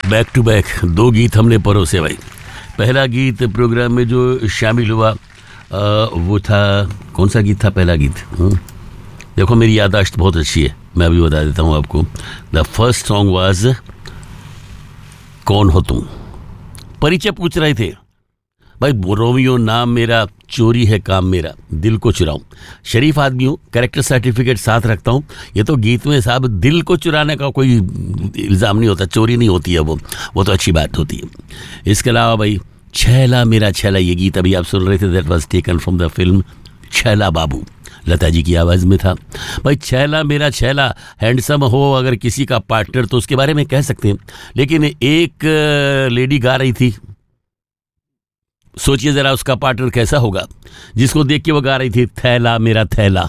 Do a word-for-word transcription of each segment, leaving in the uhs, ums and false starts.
Back to back दो गीत हमने परोसे भाई। पहला गीत प्रोग्राम में जो शामिल हुआ आ, वो था, कौन सा गीत था पहला गीत? हुँ? देखो मेरी याददाश्त बहुत अच्छी है, मैं अभी बता देता हूँ आपको। द फर्स्ट सॉन्ग वाज कौन हो तुम। परिचय पूछ रहे थे भाई, रोमियो नाम मेरा, चोरी है काम मेरा, दिल को चुराऊं। शरीफ आदमी हूँ, कैरेक्टर सर्टिफिकेट साथ रखता हूँ। ये तो गीत में साहब दिल को चुराने का कोई इल्ज़ाम नहीं होता, चोरी नहीं होती है वो वो तो अच्छी बात होती है। इसके अलावा भाई छैला मेरा छैला, ये गीत अभी आप सुन रहे थे, that was taken from the film छैला बाबू, लता जी की आवाज़ में था। भाई छैला मेरा छैला, हैंडसम हो अगर किसी का पार्टनर तो उसके बारे में कह सकते हैं, लेकिन एक लेडी गा रही थी, सोचिए जरा उसका पार्टनर कैसा होगा, जिसको देख के वो गा रही थी थैला मेरा थैला।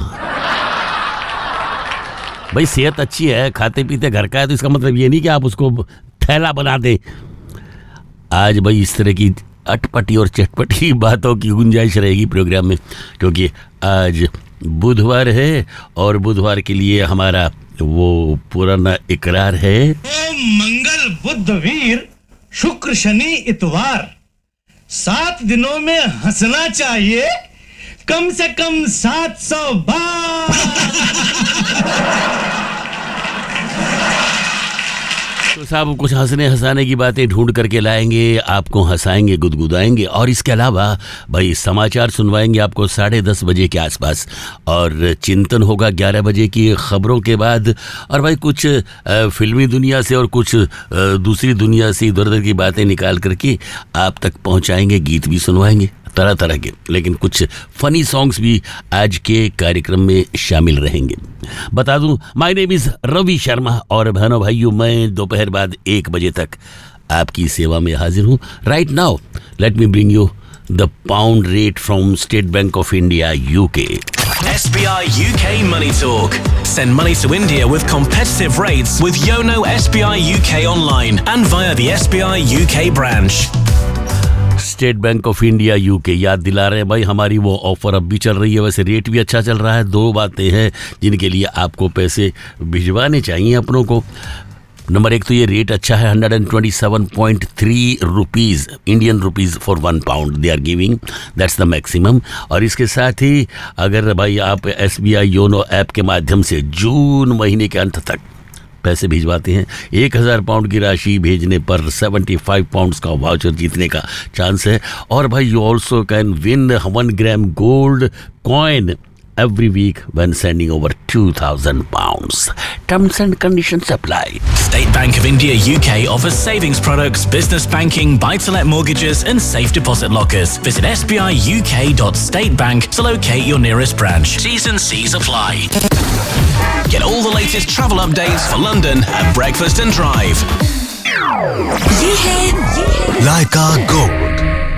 भाई सेहत अच्छी है, खाते पीते घर का है, तो इसका मतलब ये नहीं कि आप उसको थैला बना दें। आज भाई इस तरह की अटपटी और चटपटी बातों की गुंजाइश रहेगी प्रोग्राम में, क्योंकि आज बुधवार है और बुधवार के लिए हमारा वो पुराना इकरार है, मंगल बुध वीर शुक्र शनि इतवार, सात दिनों में हंसना चाहिए कम से कम सात सौ बार। तो साहब कुछ हंसने हंसाने की बातें ढूंढ करके लाएंगे, आपको हंसाएंगे, गुदगुदाएंगे, और इसके अलावा भाई समाचार सुनवाएंगे आपको साढ़े दस बजे के आसपास, और चिंतन होगा ग्यारह बजे की खबरों के बाद, और भाई कुछ फिल्मी दुनिया से और कुछ दूसरी दुनिया से इधर उधर की बातें निकाल करके आप तक पहुंचाएंगे, गीत भी सुनवाएंगे तरह तरह के, लेकिन कुछ फनी सॉन्ग्स भी आज के कार्यक्रम में शामिल रहेंगे। बता दूं, my name is Ravi Sharma, और बहनों भाइयों मैं दोपहर बाद एक बजे तक आपकी सेवा में हाजिर हूं। Right now let me bring you the pound rate from state bank of India UK. S B I U K Money Talk. Send money to India with competitive rates with Yono S B I U K online and via the S B I U K branch. State bank of India UK याद दिला रहे हैं भाई, हमारी वो offer अब भी चल रही है, वैसे रेट भी अच्छा चल रहा है। दो बातें हैं जिनके लिए आपको पैसे भिजवाने चाहिए अपनों को। नंबर एक तो ये रेट अच्छा है, hundred and twenty seven point three rupees Indian rupees for one pound they are giving, that's the maximum. और इसके साथ ही अगर भाई आप S B I YONO app के माध्यम से जून महीने के अंत तक पैसे भिजवाते हैं, एक हज़ार पाउंड की राशि भेजने पर सेवेंटी फाइव पाउंड्स का वाउचर जीतने का चांस है। और भाई you also can win one gram gold coin every week when sending over two thousand pounds. Terms and conditions apply. State Bank of India U K offers savings products, business banking, buy-to-let mortgages and safe deposit lockers. Visit s b i u k dot state bank to locate your nearest branch. T's and C's apply. Get all the latest travel updates for London at Breakfast and Drive. ये है Leica Gold,